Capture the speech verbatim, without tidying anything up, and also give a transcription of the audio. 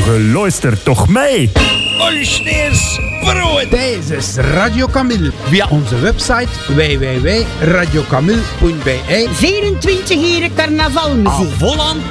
Geluister toch mee. Olsneers brood. Deze is Radio Camille. Via onze website w w w punt radio camille punt b e. vierentwintig uur carnavalmuziek. Volland